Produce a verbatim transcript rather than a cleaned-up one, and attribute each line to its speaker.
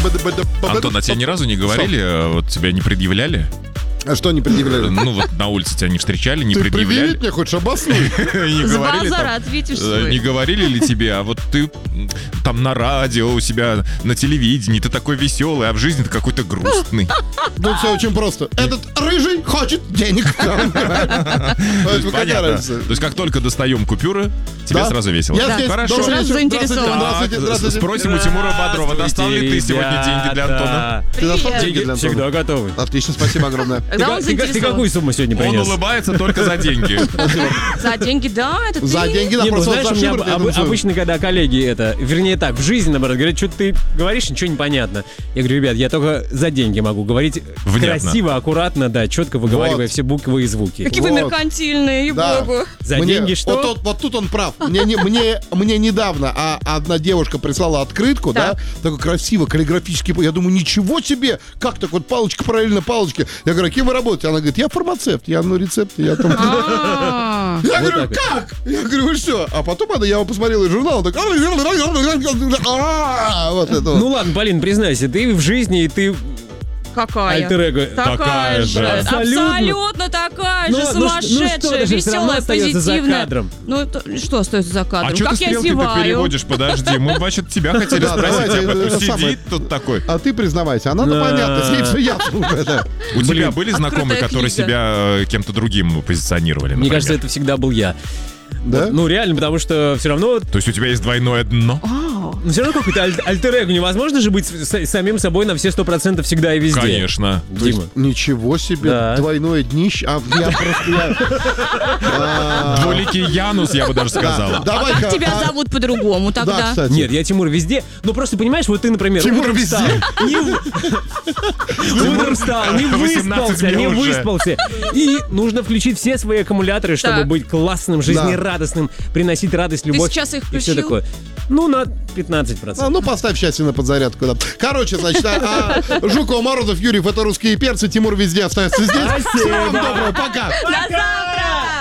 Speaker 1: Антон, а тебе ни разу не говорили, вот тебя не предъявляли?
Speaker 2: А что не предъявляли?
Speaker 1: Ну вот на улице тебя не встречали, не
Speaker 2: Ты
Speaker 1: предъявляли.
Speaker 2: предъявить мне хочешь, обоснуй.
Speaker 3: С базара ответишь свой.
Speaker 1: Не говорили ли тебе, а вот ты там на радио у себя, на телевидении, ты такой веселый, а в жизни ты какой-то грустный.
Speaker 2: Ну все очень просто. Этот рыжий хочет денег.
Speaker 1: Понятно. То есть как только достаем купюры, тебе сразу весело.
Speaker 2: Я здесь.
Speaker 1: Хорошо.
Speaker 3: Сразу заинтересован.
Speaker 2: Здравствуйте, здравствуйте.
Speaker 1: Спросим у Тимура Бодрова, достал ли ты сегодня деньги для Антона?
Speaker 2: Ты достал
Speaker 3: Привет.
Speaker 2: деньги для Антона?
Speaker 4: Всегда готовы.
Speaker 2: Отлично, спасибо огромное.
Speaker 3: Когда он
Speaker 4: Ты, ты
Speaker 3: заинтересован.
Speaker 4: какую сумму сегодня
Speaker 1: Он
Speaker 4: принес?
Speaker 1: улыбается только за деньги.
Speaker 3: За деньги, да, это
Speaker 2: За
Speaker 3: ты.
Speaker 2: деньги, да,
Speaker 4: Не, ну
Speaker 2: просто
Speaker 4: знаешь,
Speaker 2: за
Speaker 4: у меня
Speaker 2: шиворот, я
Speaker 4: об-
Speaker 2: думаю, что-
Speaker 4: обычно, когда коллеги это, вернее так, в жизни, наоборот, говорят, что ты говоришь, ничего не понятно. Я говорю, ребят, я только за деньги могу говорить
Speaker 1: Внятно.
Speaker 4: красиво, аккуратно, да, четко выговаривая
Speaker 2: Вот.
Speaker 4: все буквы и звуки.
Speaker 3: Какие вы
Speaker 2: Вот.
Speaker 3: меркантильные,
Speaker 2: Да.
Speaker 3: ей-богу.
Speaker 4: За
Speaker 2: Мне-
Speaker 4: деньги что?
Speaker 2: Вот, тут- вот тут он прав. Мне, не- мне, мне недавно а, одна девушка прислала открытку,
Speaker 3: Так.
Speaker 2: да, такой красиво, каллиграфический. Я думаю, ничего себе, как так вот палочка параллельно палочке. Я говорю, а кем вы работаете? Она говорит, я фармацевт, я ну рецепт, я там...
Speaker 3: А,
Speaker 2: Я
Speaker 4: Вот
Speaker 2: говорю,
Speaker 4: так вот.
Speaker 2: как? Я говорю, вы что? А потом она, я его посмотрел из журнала, так... «А, вот это вот.
Speaker 4: Ну ладно, Полин, признайся, ты в жизни, и ты
Speaker 3: Какая?
Speaker 4: альтер-эго.
Speaker 3: Такая
Speaker 1: Такая
Speaker 3: же.
Speaker 1: же.
Speaker 4: Абсолютно.
Speaker 3: Абсолютно такая
Speaker 4: Ну,
Speaker 3: же,
Speaker 4: ну, ну, что
Speaker 3: сумасшедшая,
Speaker 4: даже всё равно
Speaker 3: веселая,
Speaker 4: остается за
Speaker 3: позитивная.
Speaker 4: кадром.
Speaker 3: Ну, это- что остается за кадром?
Speaker 1: А что ты
Speaker 3: Как я
Speaker 1: стрелки так
Speaker 3: зеваю?
Speaker 1: переводишь? Подожди, мы вообще тебя хотели
Speaker 2: Да,
Speaker 1: спросить.
Speaker 2: давайте,
Speaker 1: об этом.
Speaker 2: это самое.
Speaker 1: Сидит тут такой.
Speaker 2: А ты признавайся, она-то
Speaker 4: Да.
Speaker 2: понятно, с ней все ясно. Да.
Speaker 1: У тебя были знакомые,
Speaker 3: открытая
Speaker 1: которые
Speaker 3: книга.
Speaker 1: себя э, кем-то другим позиционировали,
Speaker 4: Мне
Speaker 1: например?
Speaker 4: кажется, это всегда был я.
Speaker 2: Да?
Speaker 4: Ну, реально, потому что все равно,
Speaker 1: То есть у тебя есть двойное дно?
Speaker 4: ну, все равно какой-то аль- альтер-эго. Невозможно же быть с- с- самим собой на все сто процентов всегда и везде.
Speaker 1: Конечно.
Speaker 2: То есть,
Speaker 4: Дима.
Speaker 2: ничего себе,
Speaker 4: Да.
Speaker 2: двойное днище. А я просто... я- А,
Speaker 1: Двуликий Янус, я бы даже сказал.
Speaker 3: А
Speaker 2: Давай-ка,
Speaker 3: как тебя
Speaker 2: а,
Speaker 3: зовут по-другому
Speaker 2: Да,
Speaker 3: тогда?
Speaker 2: кстати.
Speaker 4: Нет, я Тимур везде. Ну просто понимаешь, вот ты, например,
Speaker 2: Тимур
Speaker 4: утром
Speaker 2: везде?
Speaker 4: встал, не в- утром встал, не
Speaker 1: восемнадцать
Speaker 4: выспался, не
Speaker 1: мне уже.
Speaker 4: выспался. И нужно включить все свои аккумуляторы, чтобы
Speaker 3: Так.
Speaker 4: быть классным, жизнерадостным, приносить радость, любовь.
Speaker 3: сейчас их
Speaker 4: и все
Speaker 3: включил?
Speaker 4: такое. Ну, на пятнадцать
Speaker 2: А,
Speaker 4: процентов.
Speaker 2: ну, поставь сейчас на подзарядку. Да. Короче, значит, а, а, Жуков, Морозов, Юрьев — это русские перцы. Тимур везде остается здесь.
Speaker 4: Спасибо.
Speaker 2: Всего вам доброго, пока.
Speaker 3: До завтра!